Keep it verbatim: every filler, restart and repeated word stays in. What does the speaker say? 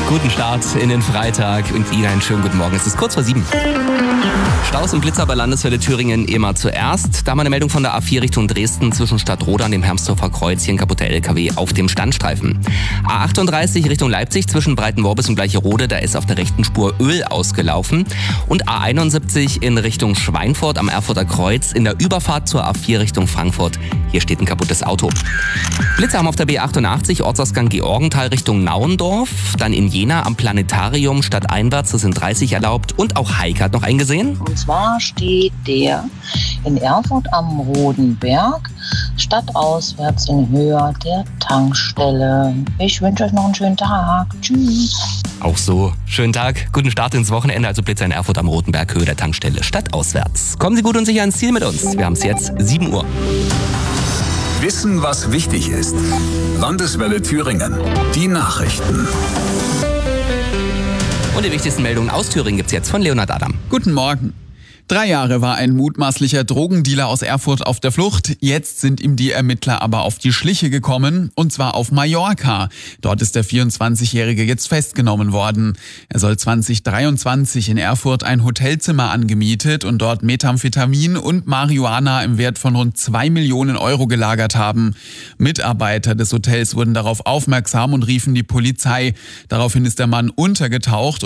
Guten Start in den Freitag und Ihnen einen schönen guten Morgen. Es ist kurz vor sieben. Staus und Blitzer bei Landeswelle Thüringen immer zuerst. Da haben wir eine Meldung von der A vier Richtung Dresden zwischen Stadtroda und dem Hermsdorfer Kreuz. Hier ein kaputter L K W auf dem Standstreifen. A achtunddreißig Richtung Leipzig zwischen Breitenworbis und Gleicherode. Da ist auf der rechten Spur Öl ausgelaufen. Und A einundsiebzig in Richtung Schweinfurt am Erfurter Kreuz. In der Überfahrt zur A vier Richtung Frankfurt. Hier steht ein kaputtes Auto. Blitzer haben auf der B achtundachtzig Ortsausgang Georgenthal Richtung Nauendorf. Dann in Jena am Planetarium stadteinwärts. Das sind dreißig erlaubt. Und auch Heike hat noch einen gesehen. Und zwar steht der in Erfurt am Roden Berg, stadtauswärts in Höhe der Tankstelle. Ich wünsche euch noch einen schönen Tag. Tschüss. Auch so. Schönen Tag, guten Start ins Wochenende. Also Blitzer in Erfurt am Roten Berg, Höhe der Tankstelle, stadtauswärts. Kommen Sie gut und sicher ans Ziel mit uns. Wir haben es jetzt sieben Uhr. Wissen, was wichtig ist. Landeswelle Thüringen. Die Nachrichten. Und die wichtigsten Meldungen aus Thüringen gibt's jetzt von Leonhard Adam. Guten Morgen. Drei Jahre war ein mutmaßlicher Drogendealer aus Erfurt auf der Flucht. Jetzt sind ihm die Ermittler aber auf die Schliche gekommen, und zwar auf Mallorca. Dort ist der vierundzwanzigjährige jetzt festgenommen worden. Er soll zwanzig dreiundzwanzig in Erfurt ein Hotelzimmer angemietet und dort Methamphetamin und Marihuana im Wert von rund zwei Millionen Euro gelagert haben. Mitarbeiter des Hotels wurden darauf aufmerksam und riefen die Polizei. Daraufhin ist der Mann untergetaucht